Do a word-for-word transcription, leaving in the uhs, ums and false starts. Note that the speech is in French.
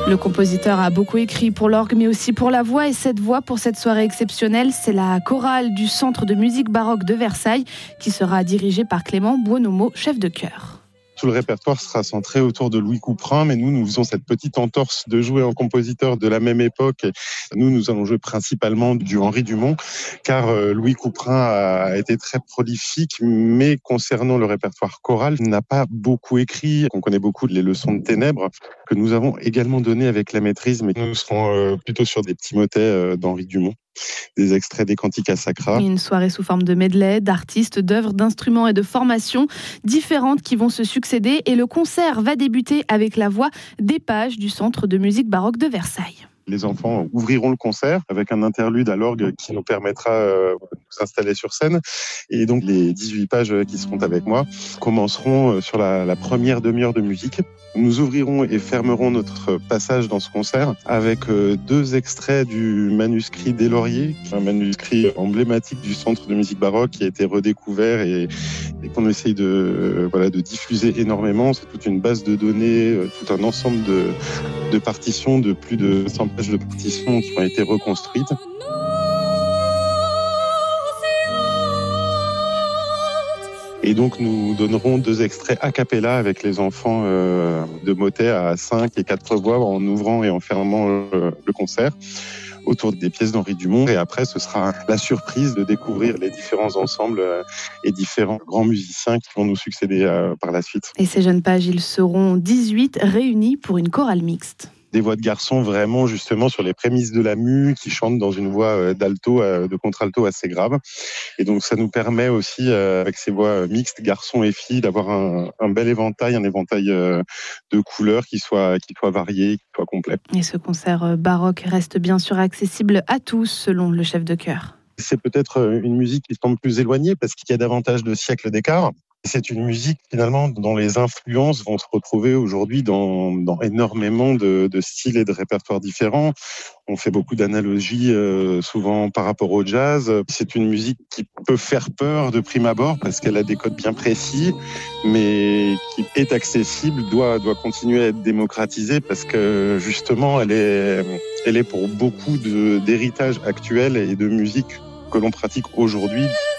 Le compositeur a beaucoup écrit pour l'orgue, mais aussi pour la voix. Et cette voix, pour cette soirée exceptionnelle, c'est la chorale du Centre de musique baroque de Versailles, qui sera dirigée par Clément Buonomo, chef de chœur. Tout le répertoire sera centré autour de Louis Couperin, mais nous, nous faisons cette petite entorse de jouer en compositeur de la même époque. Nous, nous allons jouer principalement du Henri Dumont, car Louis Couperin a été très prolifique, mais concernant le répertoire choral, n'a pas beaucoup écrit. On connaît beaucoup les leçons de ténèbres, que nous avons également données avec la maîtrise, mais nous serons plutôt sur des petits motets d'Henri Dumont. Des extraits des Canticas Sacra. Une soirée sous forme de medley, d'artistes, d'œuvres, d'instruments et de formations différentes qui vont se succéder. Et le concert va débuter avec la voix des pages du Centre de musique baroque de Versailles. Les enfants ouvriront le concert avec un interlude à l'orgue qui nous permettra euh, de s'installer sur scène. Et donc les dix-huit pages qui seront avec moi commenceront sur la, la première demi-heure de musique. Nous ouvrirons et fermerons notre passage dans ce concert avec euh, deux extraits du manuscrit des Lauriers, un manuscrit emblématique du Centre de musique baroque qui a été redécouvert et, et qu'on essaye de, euh, voilà, de diffuser énormément. C'est toute une base de données, euh, tout un ensemble de, de partitions, de plus de cent pages de partitions qui ont été reconstruites. Et donc, nous donnerons deux extraits a cappella avec les enfants euh, de motet à cinq et quatre voix en ouvrant et en fermant euh, le concert autour des pièces d'Henri Dumont. Et après, ce sera la surprise de découvrir les différents ensembles euh, et différents grands musiciens qui vont nous succéder euh, par la suite. Et ces jeunes pages, ils seront dix-huit réunis pour une chorale mixte. Des voix de garçons vraiment justement sur les prémices de la mue, qui chantent dans une voix d'alto, de contralto assez grave. Et donc ça nous permet aussi, avec ces voix mixtes, garçons et filles, d'avoir un, un bel éventail, un éventail de couleurs qui soit, qui soit varié, qui soit complet. Et ce concert baroque reste bien sûr accessible à tous, selon le chef de chœur. C'est peut-être une musique qui semble plus éloignée parce qu'il y a davantage de siècles d'écart. C'est une musique finalement dont les influences vont se retrouver aujourd'hui dans, dans énormément de, de styles et de répertoires différents. On fait beaucoup d'analogies euh, souvent par rapport au jazz. C'est une musique qui peut faire peur de prime abord parce qu'elle a des codes bien précis, mais qui est accessible, doit, doit continuer à être démocratisée parce que justement elle est, elle est pour beaucoup de, d'héritage actuel et de musique que l'on pratique aujourd'hui.